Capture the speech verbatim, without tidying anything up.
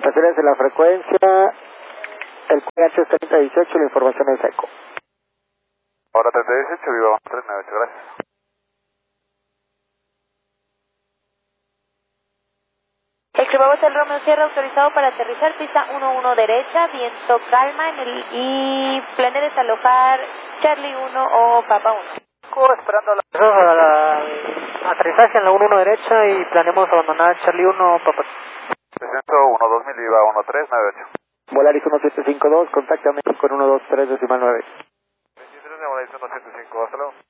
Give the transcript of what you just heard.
Estaciones de la frecuencia, el Q H es treinta dieciocho, la información es eco. Ahora treinta dieciocho, viva tres nueve ocho, gracias. El Cribabo del Romeo Sierra autorizado para aterrizar, pista uno uno derecha, viento calma en el, y planea desalojar Charlie uno o Papa uno. Esperando la, la, la aterrizaje en la uno uno derecha y planeamos abandonar Charlie uno, Papa. Descenso uno dos mil, viva uno tres nueve ocho. Volaris uno siete cinco dos, contáctame con uno dos tres decimal nueve. veintitrés de Volaris uno siete cinco, hasta luego.